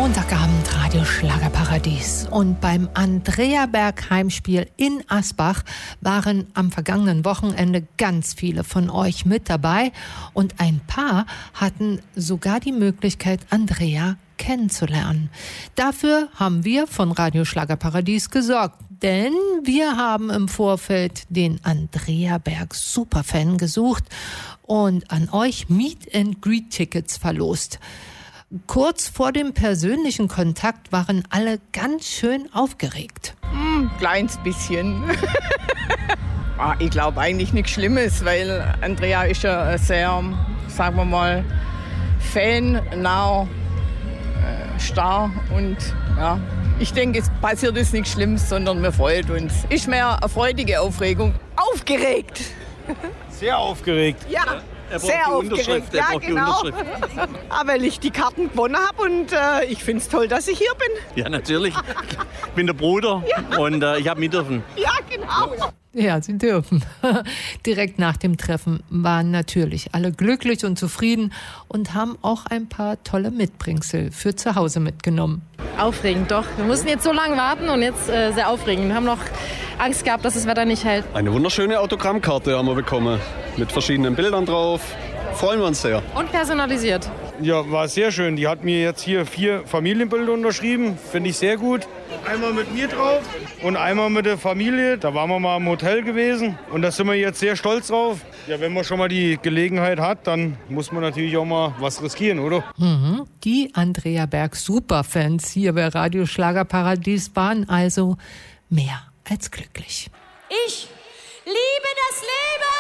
Montagabend Radio Schlagerparadies. Und beim Andrea Berg Heimspiel in Asbach waren am vergangenen Wochenende ganz viele von euch mit dabei. Und ein paar hatten sogar die Möglichkeit, Andrea kennenzulernen. Dafür haben wir von Radio Schlagerparadies gesorgt. Denn wir haben im Vorfeld den Andrea Berg Superfan gesucht und an euch Meet-and-Greet-Tickets verlost. Kurz vor dem persönlichen Kontakt waren alle ganz schön aufgeregt. Kleines bisschen. Ich glaube eigentlich nichts Schlimmes, weil Andrea ist ja sehr, sagen wir mal, fan-nah, starr und ja. Ich denke, es passiert jetzt nichts Schlimmes, sondern wir freuen uns. Ist mehr eine freudige Aufregung. Aufgeregt! Sehr aufgeregt. Ja, sehr aufgeregt. Ja, genau. Aber weil ich die Karten gewonnen habe und ich finde es toll, dass ich hier bin. Ja, natürlich. Ich bin der Bruder und ich habe mit dürfen. Ja, genau. Ja, sie dürfen. Direkt nach dem Treffen waren natürlich alle glücklich und zufrieden und haben auch ein paar tolle Mitbringsel für zu Hause mitgenommen. Aufregend, doch. Wir mussten jetzt so lange warten und jetzt sehr aufregend. Wir haben noch Angst gehabt, dass das Wetter nicht hält. Eine wunderschöne Autogrammkarte haben wir bekommen, mit verschiedenen Bildern drauf. Freuen wir uns sehr. Und personalisiert. Ja, war sehr schön. Die hat mir jetzt hier 4 Familienbilder unterschrieben. Finde ich sehr gut. Einmal mit mir drauf und einmal mit der Familie. Da waren wir mal im Hotel gewesen und da sind wir jetzt sehr stolz drauf. Ja, wenn man schon mal die Gelegenheit hat, dann muss man natürlich auch mal was riskieren, oder? Die Andrea Berg Superfans hier bei Radio Schlagerparadies waren also mehr als glücklich. Ich liebe das Leben!